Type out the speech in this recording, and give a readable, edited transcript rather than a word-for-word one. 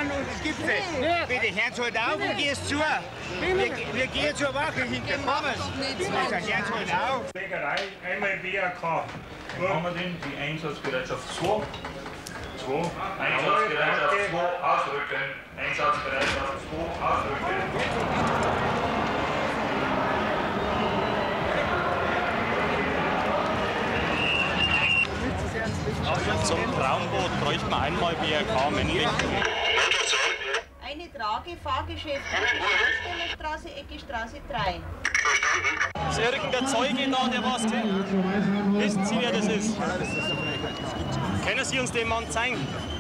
Mann, und gibt's nicht. Bitte, Herrn halt auf und gehst zu. Wir gehen zur Wache hinter Thomas. Also, Herrn halt auf. Bäckerei, einmal BAK. Haben wir denn die Einsatzbereitschaft 2? 2. Einsatzbereitschaft 2, ausrücken. Einsatzbereitschaft 2, ausrücken. Zum Traumboot bräuchte man einmal BRK männlich. Eine Trage, Fahrgeschäft, Straße, Ecke, Straße 3. Ist irgendein Zeuge da, der was kennt? Wissen Sie, wer das ist? Können Sie uns den Mann zeigen?